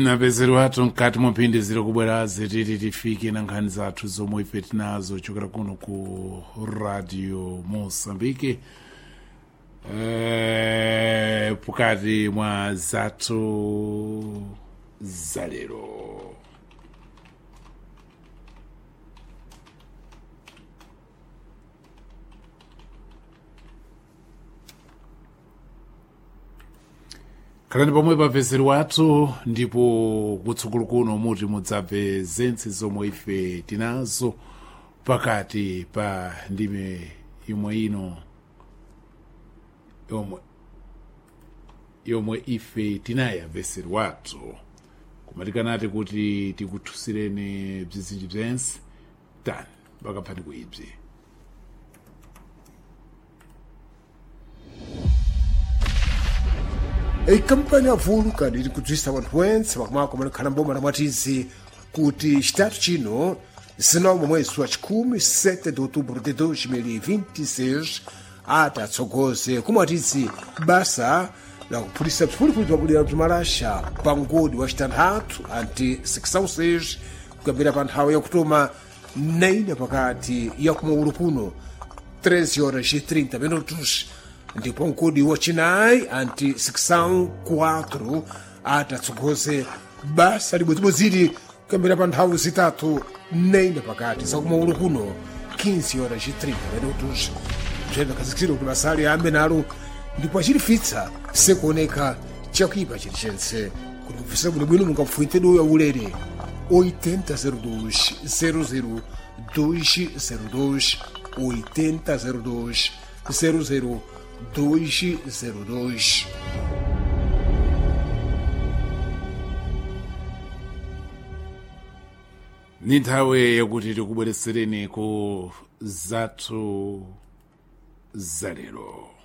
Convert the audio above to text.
napezero athu mkati mwaphindi ziri kubwera zititi tifike na nkhani zathu zomwe ife tinazo chokera kuno ku radio Mozambique pokati mwa zathu zalero. Khalani pomwe pamveseri wathu ndipo kutsogolo kuno muti mudzamve zentse zomwe ife tinazo pakati pa ndime imwe ino yomwe ife tinaya mveseri wathu kumatikanati kuti tikuthusireni bzizinji bzense tani pakaphani kuibzi. Ikampani ya Vulcan ili kudzisa wanthu wense makamaka manakhala mboma na mwatizi kuti chitatu chino zinawo mwezi wa 17 de outubro de 2026 atatsogoze kumwatizi basa la kuphulisa bzifulifuli bzakudera bzimalasha pa ngodi wa chitanthatu anti-606 kuyambira pa nthawi yakutoma 9 pakati ya kumaulu kuno 13h30 ndipo mkodi wachinayi anti-604 atatsogoze basa libodzibodzi kuyambira pa nthawi zitatu 9 pakati zakumaulu kuno 15h30 bzene kazikizira kuti basali ayambe nalo ndipo achilifitsa sekuoneka chakuipa chilichonse kuti mufisira bwinobwino mungapfuitedwe ya ulere 8002 00 202 8002 202. Ni nthawi yakuti tikubweretsereni ku zathu zalero.